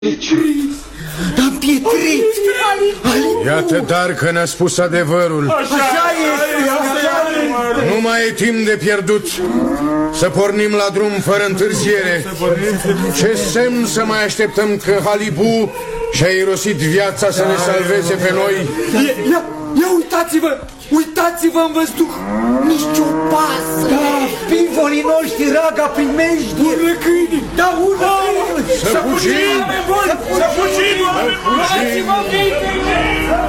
Am pietrit! Iată dar că ne-a spus adevărul. Așa este! Nu mai e timp de pierdut. Să pornim la drum fără întârziere. Ce semn să mai așteptăm că Halibu și-a irosit viața să ne salveze pe noi? Ia uitați-vă! Uitați-vă în văzduh! Nici o pasă! Da, pivolii noștri raga primejdie! Urlă câini! Da, urlă câini! Să fugim! Să fugim! Să fugim!